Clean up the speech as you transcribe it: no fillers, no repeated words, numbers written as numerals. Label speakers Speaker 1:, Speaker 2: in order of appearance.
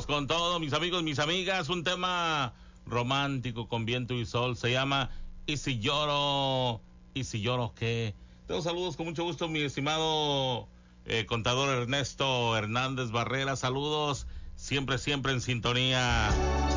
Speaker 1: con todo, mis amigos, mis amigas. Un tema romántico con viento y sol. Se llama ¿Y si lloro? ¿Y si lloro qué? Tengo saludos con mucho gusto, mi estimado contador Ernesto Hernández Barrera. Saludos, siempre, siempre en sintonía.